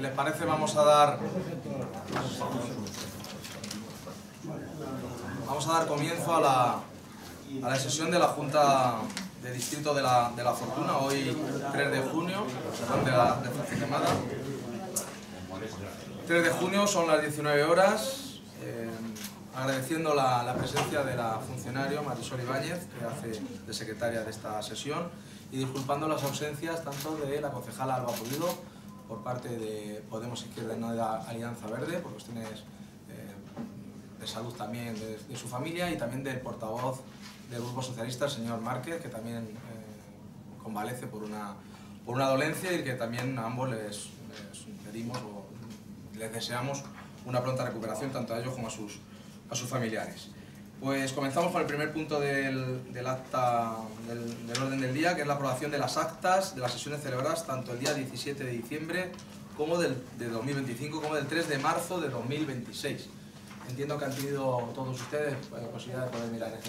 les parece, vamos a dar comienzo a la sesión de la Junta de Distrito de la Fortuna, hoy 3 de junio, perdón, de Francia Quemada. 3 de junio, son las 19 horas. Agradeciendo la presencia de la funcionaria Marisol Ibáñez, que hace de secretaria de esta sesión, y disculpando las ausencias tanto de la concejala Alba Pulido por parte de Podemos Izquierda Unida Alianza Verde, por cuestiones de salud también de su familia, y también del portavoz del Grupo Socialista, el señor Márquez, que también convalece por una dolencia, y que también a ambos les pedimos o les deseamos una pronta recuperación, tanto a ellos como a sus familiares. Pues comenzamos con el primer punto del acta del orden del día, que es la aprobación de las actas de las sesiones celebradas tanto el día 17 de diciembre como de 2025 como del 3 de marzo de 2026. Entiendo que han tenido todos ustedes posibilidad de poder mirar